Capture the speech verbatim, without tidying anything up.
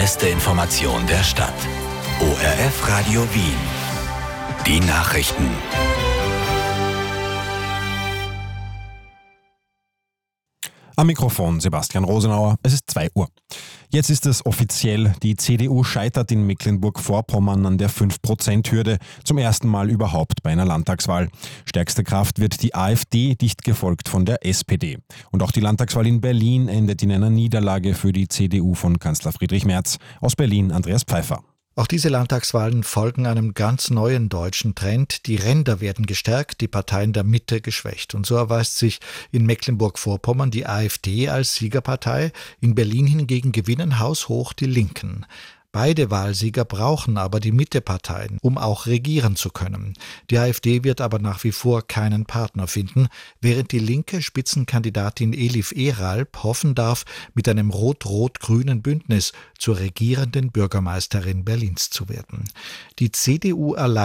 beste Information der Stadt. O R F Radio Wien. Die Nachrichten. Am Mikrofon Sebastian Rosenauer. Es ist zwei Uhr. Jetzt ist es offiziell. Die C D U scheitert in Mecklenburg-Vorpommern an der fünf Prozent Hürde. Zum ersten Mal überhaupt bei einer Landtagswahl. Stärkste Kraft wird die AfD, dicht gefolgt von der S P D. Und auch die Landtagswahl in Berlin endet in einer Niederlage für die C D U von Kanzler Friedrich Merz. Aus Berlin Andreas Pfeiffer. Auch diese Landtagswahlen folgen einem ganz neuen deutschen Trend. Die Ränder werden gestärkt, die Parteien der Mitte geschwächt. Und so erweist sich in Mecklenburg-Vorpommern die AfD als Siegerpartei. In Berlin hingegen gewinnen haushoch die Linken. Beide Wahlsieger brauchen aber die Mitteparteien, um auch regieren zu können. Die AfD wird aber nach wie vor keinen Partner finden, während die linke Spitzenkandidatin Elif Eralp hoffen darf, mit einem rot-rot-grünen Bündnis zur regierenden Bürgermeisterin Berlins zu werden. Die C D U allein